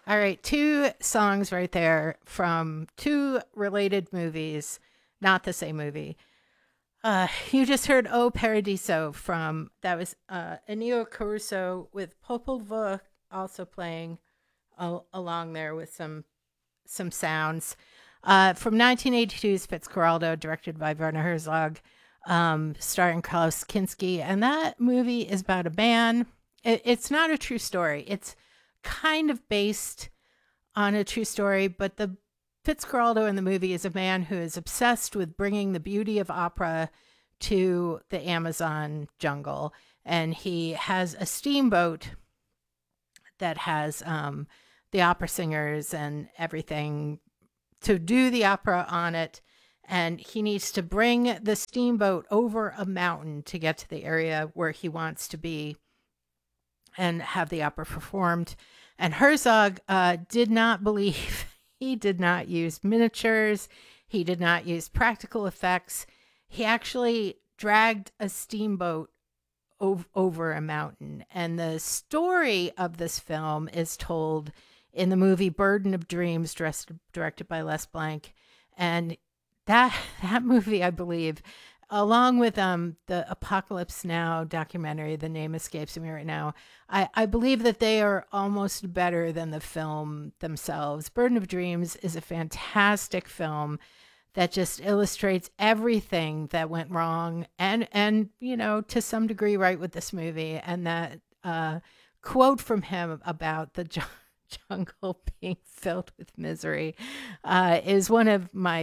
All right, two songs right there from two related movies, not the same movie. You just heard "O Paradiso" from that was Ennio Caruso with Popol Vuh also playing along there with some sounds. From 1982's Fitzcarraldo, directed by Werner Herzog, starring Klaus Kinski. And that movie is about a band. It's not a true story. It's kind of based on a true story, but the Fitzcarraldo in the movie is a man who is obsessed with bringing the beauty of opera to the Amazon jungle. And he has a steamboat that has the opera singers and everything to do the opera on it. And he needs to bring the steamboat over a mountain to get to the area where he wants to be and have the opera performed. And Herzog did not believe, he did not use miniatures, he did not use practical effects. He actually dragged a steamboat over a mountain. And the story of this film is told in the movie Burden of Dreams, directed by Les Blank. And that movie, I believe, along with the Apocalypse Now documentary, the name escapes me right now, I believe that they are almost better than the film themselves. Burden of Dreams is a fantastic film that just illustrates everything that went wrong and you know, to some degree right with this movie. And that quote from him about the jungle being filled with misery is one of my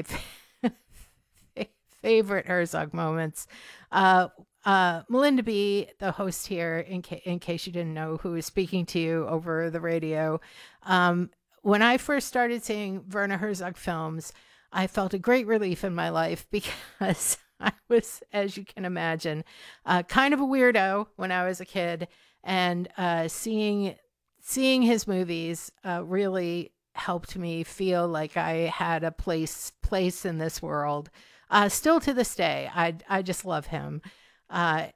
favorite Herzog moments. Melinda B., the host here, in case you didn't know, who is speaking to you over the radio. When I first started seeing Werner Herzog films, I felt a great relief in my life because I was, as you can imagine, kind of a weirdo when I was a kid, and seeing his movies really helped me feel like I had a place in this world. Still to this day, I just love him. And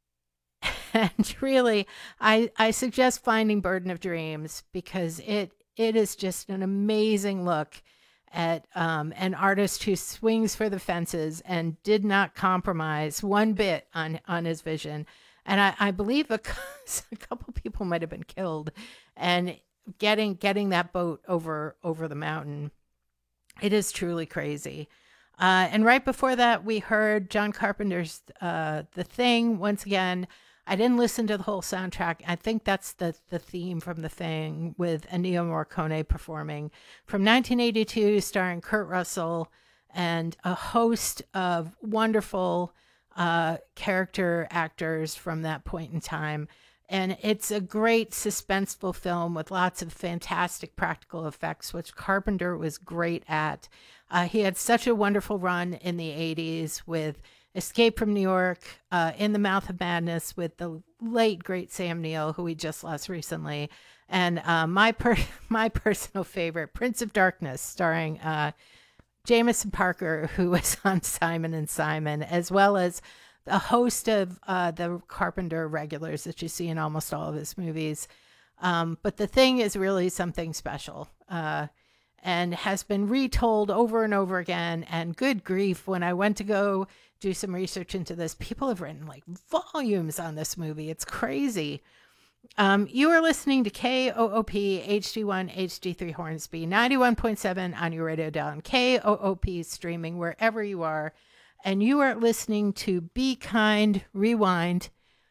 really, I suggest finding Burden of Dreams because it is just an amazing look at an artist who swings for the fences and did not compromise one bit on his vision. And I believe a couple people might have been killed, and getting that boat over the mountain, it is truly crazy. And right before that, we heard John Carpenter's The Thing. Once again, I didn't listen to the whole soundtrack. I think that's the theme from The Thing with Ennio Morricone performing from 1982, starring Kurt Russell and a host of wonderful character actors from that point in time. And it's a great suspenseful film with lots of fantastic practical effects, which Carpenter was great at. He had such a wonderful run in the 80s with Escape from New York, In the Mouth of Madness with the late, great Sam Neill, who we just lost recently. And my personal favorite, Prince of Darkness, starring Jameson Parker, who was on Simon & Simon, as well as a host of the Carpenter regulars that you see in almost all of his movies. But The Thing is really something special and has been retold over and over again. And good grief, when I went to go do some research into this, people have written like volumes on this movie. It's crazy. You are listening to KOOP HD1 HD3 Hornsby 91.7 on your radio dial, and KOOP streaming wherever you are. And you are listening to Be Kind Rewind.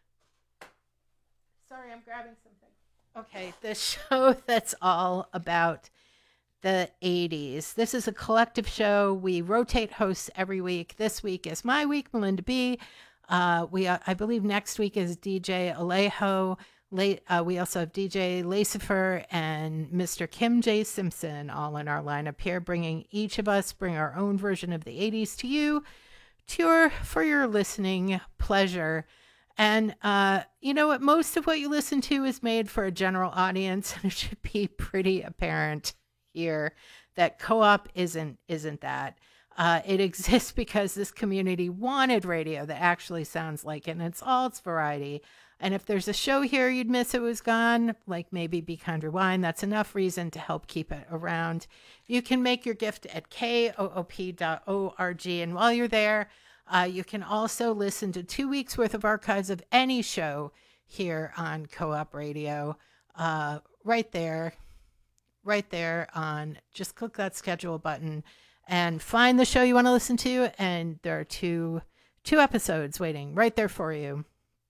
Sorry, I'm grabbing something. Okay, the show that's all about the 80s. This is a collective show. We rotate hosts every week. This week is my week, Melinda B. I believe next week is DJ Alejo. We also have DJ Lacifer and Mr. Kim J. Simpson all in our lineup here, bring our own version of the 80s to you for your listening pleasure. And you know what? Most of what you listen to is made for a general audience, and it should be pretty apparent here that Co-op isn't that. It exists because this community wanted radio that actually sounds like it, and it's all its variety. And if there's a show here you'd miss it was gone, like maybe Be Kind Rewind, that's enough reason to help keep it around. You can make your gift at koop.org. And while you're there, you can also listen to 2 weeks worth of archives of any show here on Co-op Radio. Right there on, just click that schedule button and find the show you want to listen to. And there are two episodes waiting right there for you.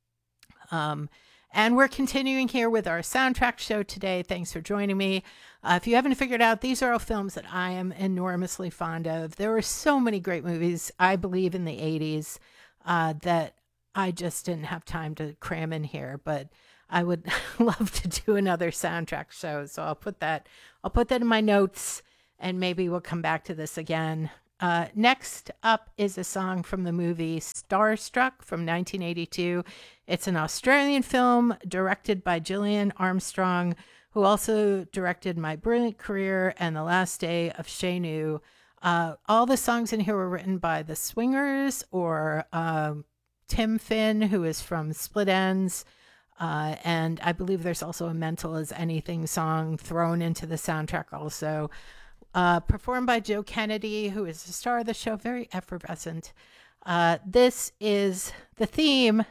And we're continuing here with our soundtrack show today. Thanks for joining me. If you haven't figured out, these are all films that I am enormously fond of. There were so many great movies, I believe, in the 80s that I just didn't have time to cram in here, but I would love to do another soundtrack show. So I'll put that in my notes, and maybe we'll come back to this again. Next up is a song from the movie Starstruck from 1982. It's an Australian film directed by Gillian Armstrong, who also directed My Brilliant Career and The Last Day of Chez Nous. All the songs in here were written by The Swingers or Tim Finn, who is from Split Enz. And I believe there's also a Mental as Anything song thrown into the soundtrack also. Performed by Joe Kennedy, who is the star of the show, very effervescent. This is the theme,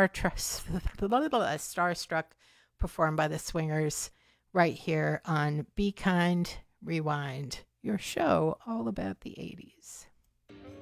Starstruck, performed by the Swingers, right here on Be Kind Rewind, your show all about the 80s.